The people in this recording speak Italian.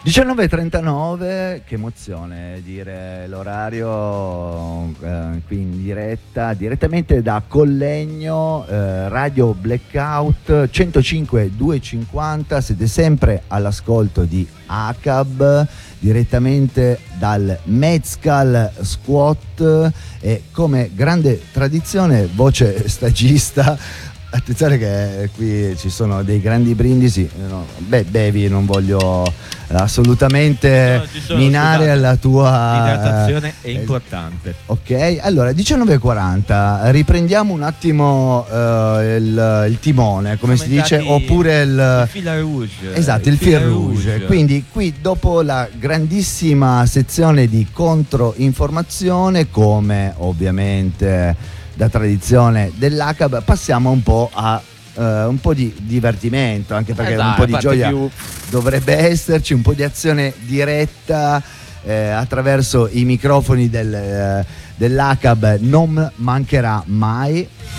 19:39, che emozione dire l'orario qui in diretta, direttamente da Collegno, Radio Blackout 105.250, siete sempre all'ascolto di ACAB, direttamente dal Mezcal Squat e come grande tradizione voce stagista. Attenzione che qui ci sono dei grandi brindisi, no, bevi, non voglio assolutamente minare la tua idratazione è importante. Ok, allora 19:40, riprendiamo un attimo il timone, come si dice, oppure il fil rouge. Esatto, il fil rouge. Quindi qui dopo la grandissima sezione di controinformazione, come ovviamente da tradizione dell'ACAB, passiamo un po' a un po' di divertimento, anche perché un po' di gioia dovrebbe esserci, un po' di azione diretta attraverso i microfoni dell'ACAB non mancherà mai.